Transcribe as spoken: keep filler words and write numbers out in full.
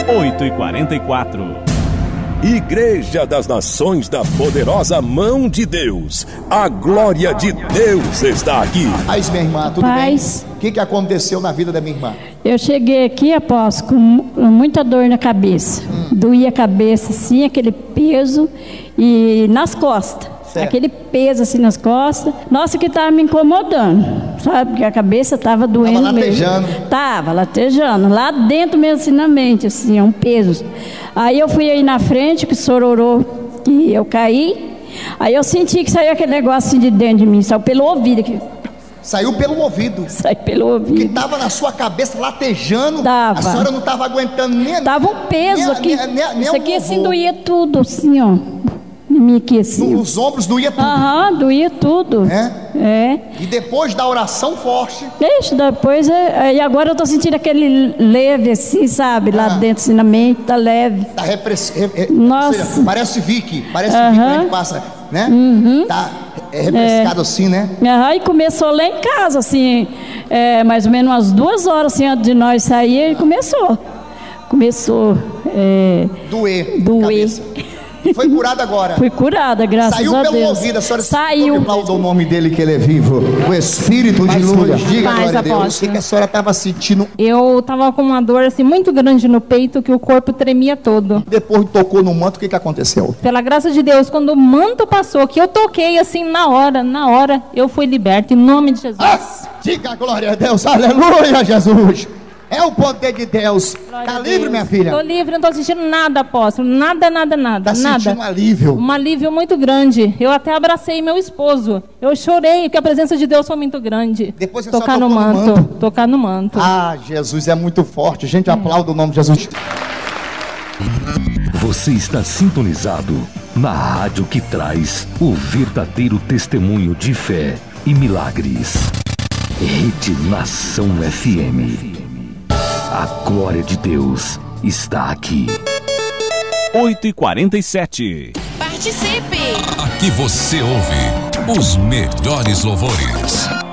oito e quarenta e quatro. Igreja das Nações da Poderosa Mão de Deus. A glória de Deus está aqui. Paz, minha irmã, tudo Paz. bem? O que, que aconteceu na vida da minha irmã? Eu cheguei aqui, apóstolo, com muita dor na cabeça. Hum. Doía a cabeça, assim, aquele peso e nas costas. Certo. Aquele peso assim nas costas. Nossa, que estava me incomodando, sabe? Porque a cabeça estava doendo. Estava latejando. Estava latejando. Lá dentro mesmo, assim, na mente, assim, um peso. Aí eu fui aí na frente, que o senhor orou e eu caí. Aí eu senti que saiu aquele negócio assim de dentro de mim, saiu pelo ouvido aqui. Saiu pelo ouvido. Saiu pelo ouvido. Que estava na sua cabeça latejando. Tava. A senhora não estava aguentando nem. Tava um peso nem, aqui. Nem, nem, nem Isso aqui assim doía tudo, assim, ó. Em mim aqui, assim. Nos ombros doía tudo. Aham, doía tudo. É? É. E depois da oração forte. Deixa, depois. É, e agora eu tô sentindo aquele leve, assim, sabe? Lá ah. dentro, assim, na mente, tá leve. Tá repressivo. Nossa. Seja, parece Vicky. Parece Aham. Vicky que a gente passa, né? Uhum. Tá refrescado é. assim, né? Aham, e começou lá em casa, assim, é, mais ou menos umas duas horas assim, antes de nós sair, e começou. Começou. É, doer. Doer. Foi curada agora. Fui curada, graças Saiu a Deus. Saiu pelo ouvido, a senhora saiu. Aplauda o nome dele que ele é vivo. O Espírito de luz. Diga, Paz, glória a Deus. apóstolo. O que a senhora estava sentindo? Eu estava com uma dor assim muito grande no peito, que o corpo tremia todo. Depois tocou no manto, o que, que aconteceu? Pela graça de Deus, quando o manto passou, que eu toquei assim na hora, na hora, eu fui liberta em nome de Jesus. Ah, diga glória a Deus, aleluia, Jesus. É o poder de Deus. Glória tá livre, minha filha? Estou livre, não estou sentindo nada, apóstolo. Nada, nada, nada. Tá nada. sentindo um alívio? Um alívio muito grande. Eu até abracei meu esposo. Eu chorei, porque a presença de Deus foi muito grande. Depois você tocar só no manto, no manto. Tocar no manto. Ah, Jesus é muito forte. Gente, é. aplauda o nome de Jesus. Você está sintonizado na rádio que traz o verdadeiro testemunho de fé e milagres. Rede Nação F M. A glória de Deus está aqui. oito e quarenta e sete. Participe! Aqui você ouve os melhores louvores.